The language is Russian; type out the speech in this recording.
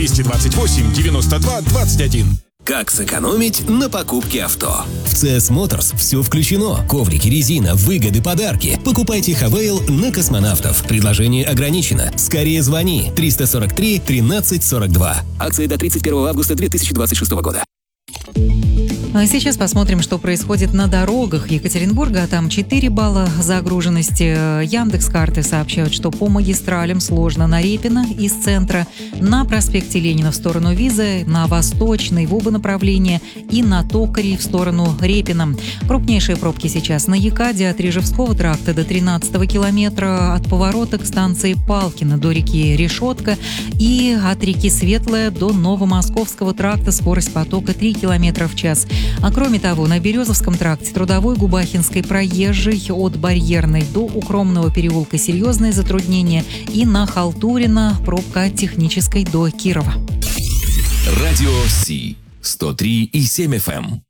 228 92 21. Как сэкономить на покупке авто? В CS Motors все включено. Коврики, резина, выгоды, подарки. Покупайте Хавейл на Космонавтов. Предложение ограничено. Скорее звони. 343 13 42. Акция до 31 августа 2026 года. А сейчас посмотрим, что происходит на дорогах Екатеринбурга. Там 4 балла загруженности. Яндекс.Карты сообщают, что по магистралям сложно на Репина из центра, на проспекте Ленина в сторону Визы, на Восточный в оба направления и на Токарей в сторону Репина. Крупнейшие пробки сейчас на Екаде от Рижевского тракта до 13-го километра, от поворота к станции Палкино до реки Решетка и от реки Светлая до Новомосковского тракта скорость потока 3 км в час. А кроме того, на Березовском тракте Трудовой, Губахинской, Проезжей от Барьерной до Укромного переулка серьезные затруднения, и на Халтурина пробка от Технической до Кирова. Радио Си 103,7 FM.